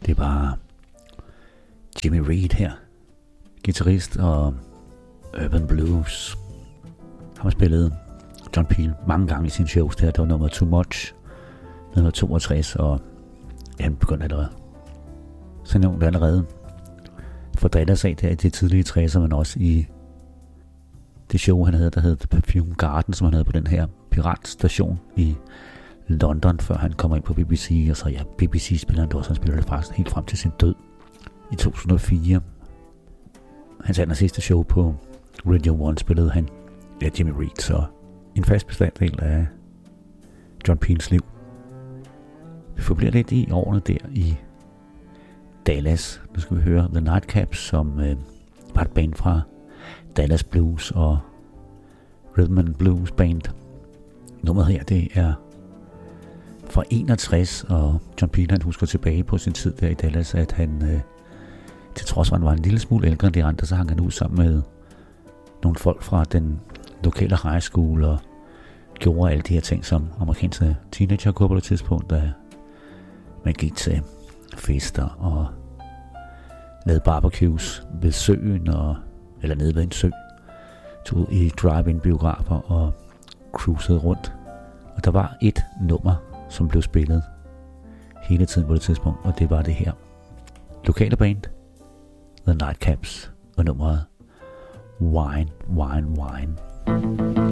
Det var Jimmy Reed her, guitarist og urban blues. Han har spillet John Peel mange gange i sine shows der. Der var nummer Too Much, nummer 62, og han begyndte allerede. Så nævnte han allerede for Drillersag der i de tidlige 60'er, men også i det show, han havde, der hed The Perfume Garden, som han havde på den her piratstation i London, før han kommer ind på BBC, og så ja, BBC spiller han også, han spiller det faktisk helt frem til sin død i 2004. Hans aller sidste show på Radio 1 spillede han Jimmy Reed, så en fast bestanddel af John Peels liv. Vi forbliver lidt i årene der i Dallas. Nu skal vi høre The Nightcaps, som var et band fra Dallas Blues og Rhythm and Blues Band. Nummeret her, det er fra 61, og John Peel, han husker tilbage på sin tid der i Dallas, at han, til trods for at han var en lille smule ældre end de andre, så hang han ud sammen med nogle folk fra den lokale high school og gjorde alle de her ting, som amerikanske teenager gjorde på det tidspunkt, da man gik til fester og lavede barbecues ved søen, eller nede ved en sø, tog i drive-in biografer og cruisede rundt. Og der var et nummer, som blev spillet hele tiden på det tidspunkt, og det var det her lokale band, The Nightcaps, og nummeret Wine, Wine, Wine.